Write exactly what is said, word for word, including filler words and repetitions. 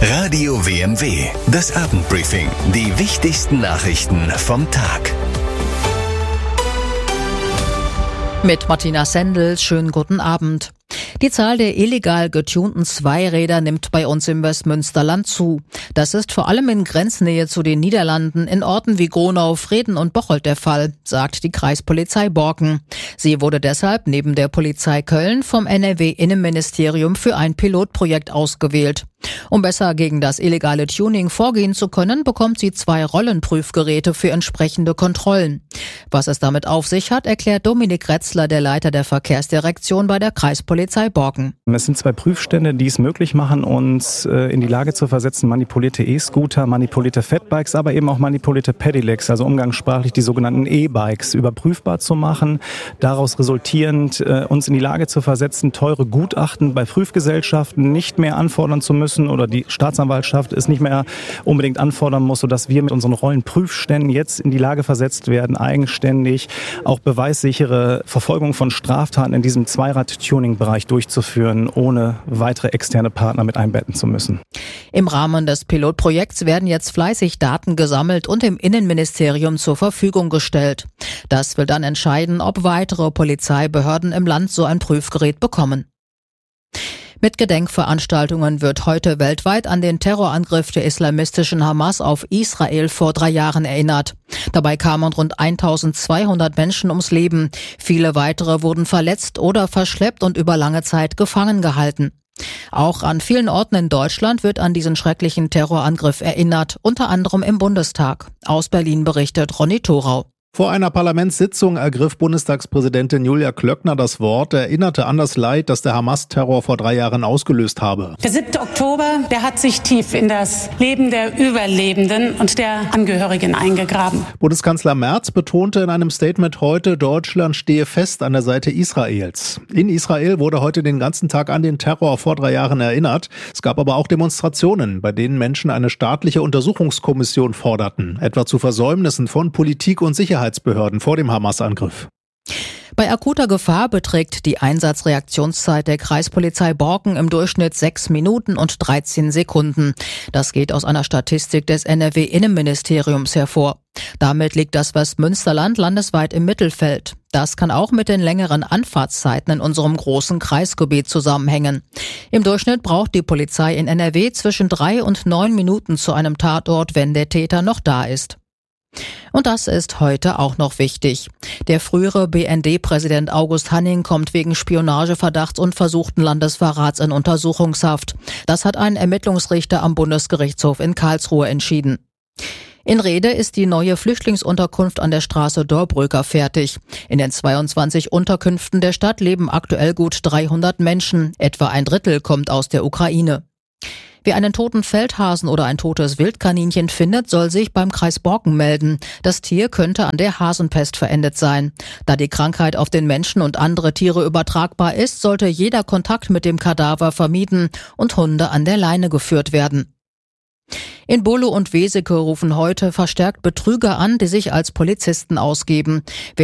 Radio W M W, das Abendbriefing. Die wichtigsten Nachrichten vom Tag. Mit Martina Sendel, schönen guten Abend. Die Zahl der illegal getunten Zweiräder nimmt bei uns im Westmünsterland zu. Das ist vor allem in Grenznähe zu den Niederlanden in Orten wie Gronau, Vreden und Bocholt der Fall, sagt die Kreispolizei Borken. Sie wurde deshalb neben der Polizei Köln vom N R W-Innenministerium für ein Pilotprojekt ausgewählt. Um besser gegen das illegale Tuning vorgehen zu können, bekommt sie zwei Rollenprüfgeräte für entsprechende Kontrollen. Was es damit auf sich hat, erklärt Dominik Retzler, der Leiter der Verkehrsdirektion bei der Kreispolizei Borken. Es sind zwei Prüfstände, die es möglich machen, uns äh, in die Lage zu versetzen, manipulierte E-Scooter, manipulierte Fatbikes, aber eben auch manipulierte Pedelecs, also umgangssprachlich die sogenannten E-Bikes, überprüfbar zu machen, daraus resultierend äh, uns in die Lage zu versetzen, teure Gutachten bei Prüfgesellschaften nicht mehr anfordern zu müssen oder die Staatsanwaltschaft es nicht mehr unbedingt anfordern muss, sodass wir mit unseren Rollenprüfständen jetzt in die Lage versetzt werden, eigenständig auch beweissichere Verfolgung von Straftaten in diesem Zweirad-Tuning-Bereich durchzuführen, ohne weitere externe Partner mit einbetten zu müssen. Im Rahmen des Pilotprojekts werden jetzt fleißig Daten gesammelt und im Innenministerium zur Verfügung gestellt. Das will dann entscheiden, ob weitere Polizeibehörden im Land so ein Prüfgerät bekommen. Mit Gedenkveranstaltungen wird heute weltweit an den Terrorangriff der islamistischen Hamas auf Israel vor drei Jahren erinnert. Dabei kamen rund eintausendzweihundert Menschen ums Leben. Viele weitere wurden verletzt oder verschleppt und über lange Zeit gefangen gehalten. Auch an vielen Orten in Deutschland wird an diesen schrecklichen Terrorangriff erinnert, unter anderem im Bundestag. Aus Berlin berichtet Ronny Thorau. Vor einer Parlamentssitzung ergriff Bundestagspräsidentin Julia Klöckner das Wort, erinnerte an das Leid, das der Hamas-Terror vor drei Jahren ausgelöst habe. Der siebte Oktober, der hat sich tief in das Leben der Überlebenden und der Angehörigen eingegraben. Bundeskanzler Merz betonte in einem Statement heute, Deutschland stehe fest an der Seite Israels. In Israel wurde heute den ganzen Tag an den Terror vor drei Jahren erinnert. Es gab aber auch Demonstrationen, bei denen Menschen eine staatliche Untersuchungskommission forderten, etwa zu Versäumnissen von Politik und Sicherheit. Behörden vor dem Hamas-Angriff. Bei akuter Gefahr beträgt die Einsatzreaktionszeit der Kreispolizei Borken im Durchschnitt sechs Minuten und dreizehn Sekunden. Das geht aus einer Statistik des N R W-Innenministeriums hervor. Damit liegt das Westmünsterland landesweit im Mittelfeld. Das kann auch mit den längeren Anfahrtszeiten in unserem großen Kreisgebiet zusammenhängen. Im Durchschnitt braucht die Polizei in N R W zwischen drei und neun Minuten zu einem Tatort, wenn der Täter noch da ist. Und das ist heute auch noch wichtig. Der frühere B N D-Präsident August Hanning kommt wegen Spionageverdachts und versuchten Landesverrats in Untersuchungshaft. Das hat ein Ermittlungsrichter am Bundesgerichtshof in Karlsruhe entschieden. In Rede ist die neue Flüchtlingsunterkunft an der Straße Dorbröker fertig. In den zweiundzwanzig Unterkünften der Stadt leben aktuell gut dreihundert Menschen. Etwa ein Drittel kommt aus der Ukraine. Wer einen toten Feldhasen oder ein totes Wildkaninchen findet, soll sich beim Kreis Borken melden. Das Tier könnte an der Hasenpest verendet sein. Da die Krankheit auf den Menschen und andere Tiere übertragbar ist, sollte jeder Kontakt mit dem Kadaver vermieden und Hunde an der Leine geführt werden. In Bolo und Weseke rufen heute verstärkt Betrüger an, die sich als Polizisten ausgeben.